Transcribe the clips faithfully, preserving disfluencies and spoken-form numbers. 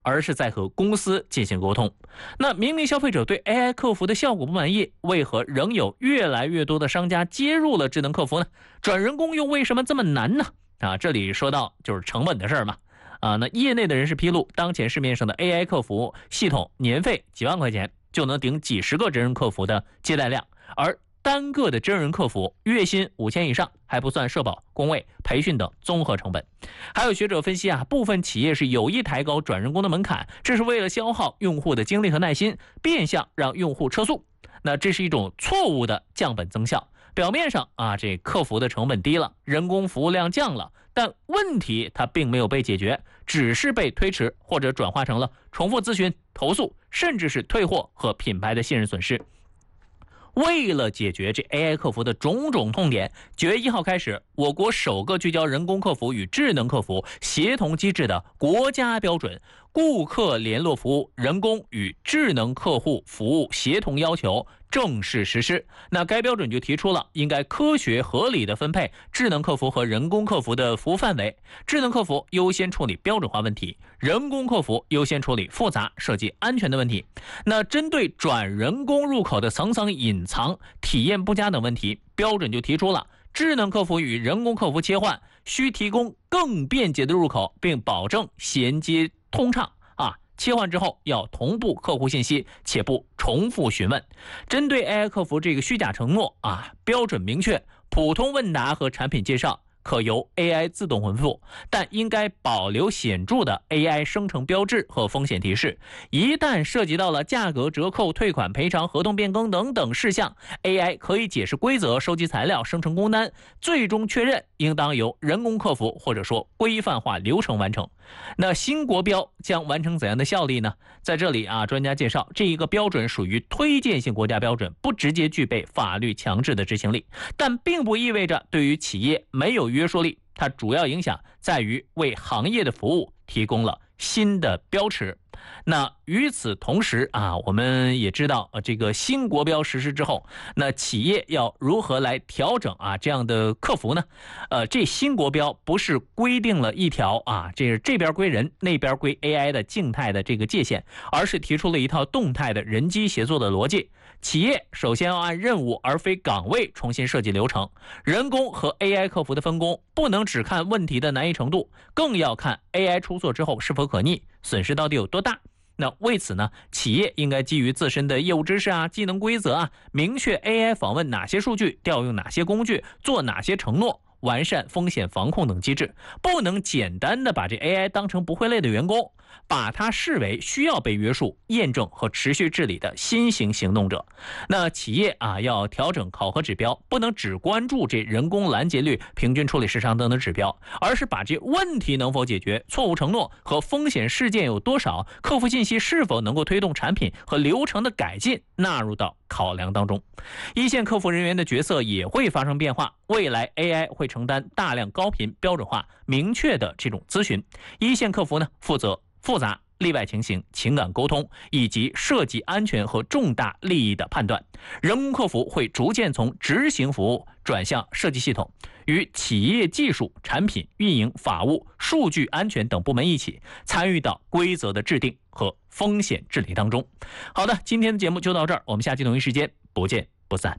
而是在和公司进行沟通。那明明消费者对 A I 客服的效果不满意，为何仍有越来越多的商家接入了智能客服呢？转人工又为什么这么难呢？啊，这里说到就是成本的事儿嘛。啊，那业内的人士披露，当前市面上的 A I 客服系统年费几万块钱就能顶几十个真人客服的接待量，而单个的真人客服月薪五千以上，还不算社保、工位、培训等综合成本。还有学者分析啊，部分企业是有意抬高转人工的门槛，这是为了消耗用户的精力和耐心，变相让用户撤诉。那这是一种错误的降本增效。表面上啊，这客服的成本低了，人工服务量降了，但问题它并没有被解决，只是被推迟或者转化成了重复咨询、投诉，甚至是退货和品牌的信任损失。为了解决这 A I 客服的种种痛点，九月一号开始，我国首个聚焦人工客服与智能客服协同机制的国家标准《顾客联络服务人工与智能客户服务协同要求》正式实施。那该标准就提出了应该科学合理的分配智能客服和人工客服的服务范围，智能客服优先处理标准化问题，人工客服优先处理复杂、涉及安全的问题。那针对转人工入口的层层隐藏、体验不佳等问题，标准就提出了智能客服与人工客服切换需提供更便捷的入口，并保证衔接通畅啊。切换之后要同步客户信息，且不重复询问。针对 A I 客服这个虚假承诺啊，标准明确，普通问答和产品介绍可由 A I 自动回复，但应该保留显著的 A I 生成标志和风险提示。一旦涉及到了价格、折扣、退款、赔偿、合同变更等等事项， A I 可以解释规则、收集材料、生成工单，最终确认应当由人工客服或者说规范化流程完成。那新国标将完成怎样的效力呢？在这里啊，专家介绍，这一个标准属于推荐性国家标准，不直接具备法律强制的执行力，但并不意味着对于企业没有约束力，它主要影响在于为行业的服务提供了新的标尺。那与此同时啊，我们也知道呃，这个新国标实施之后，那企业要如何来调整啊这样的客服呢？呃，这新国标不是规定了一条啊，这是这边归人，那边归 A I 的静态的这个界限，而是提出了一套动态的人机协作的逻辑。企业首先要按任务而非岗位重新设计流程，人工和 A I 客服的分工不能只看问题的难易程度，更要看 A I 出错之后是否可逆，损失到底有多大。那为此呢，企业应该基于自身的业务知识啊、技能规则啊，明确 A I 访问哪些数据，调用哪些工具，做哪些承诺，完善风险防控等机制，不能简单的把这 A I 当成不会累的员工，把它视为需要被约束、验证和持续治理的新型行动者。那企业啊，要调整考核指标，不能只关注这人工拦截率、平均处理时长等等指标，而是把这问题能否解决、错误承诺和风险事件有多少、客服信息是否能够推动产品和流程的改进纳入到考量当中。一线客服人员的角色也会发生变化，未来 A I 会承担大量高频、标准化、明确的这种咨询，一线客服呢负责复杂、例外情形、情感沟通以及涉及安全和重大利益的判断。人工客服会逐渐从执行服务转向设计系统，与企业技术、产品、运营、法务、数据安全等部门一起参与到规则的制定和风险治理当中。好的，今天的节目就到这儿，我们下期同一时间不见不散。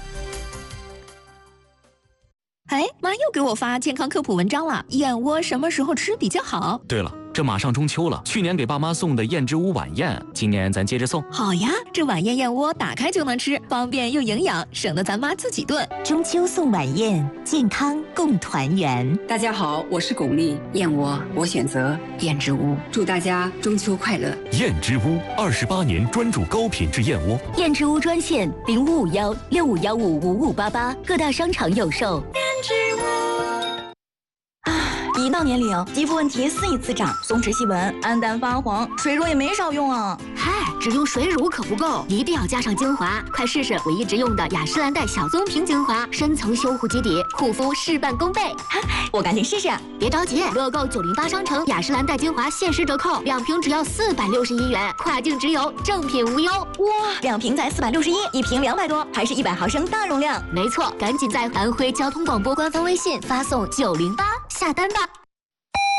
哎，妈又给我发健康科普文章了，燕窝什么时候吃比较好？ 对了，这马上中秋了，去年给爸妈送的燕之屋晚宴，今年咱接着送。 好呀，这晚宴燕窝打开就能吃，方便又营养，省得咱妈自己炖。 中秋送晚宴，健康共团圆。 大家好，我是巩俐，燕窝我选择燕之屋，祝大家中秋快乐。 燕之屋二十八年专注高品质燕窝。 燕之屋专线零五五幺六五幺五五五八八，各大商场有售。 一到年龄，肌肤问题肆意滋长，松弛细纹、暗淡发黄，水乳也没少用啊。 嗨，只用水乳可不够，一定要加上精华。快试试我一直用的雅诗兰黛小棕瓶精华，深层修护基底，护肤事半功倍。 我赶紧试试。 别着急，乐购九零八商城雅诗兰黛精华限时折扣，两瓶只要四百六十一元，跨境直邮，正品无忧。 哇，两瓶才四百六十一，一瓶两百多，还是一百毫升大容量。 没错，赶紧在安徽交通广播官方微信发送九零八下单吧。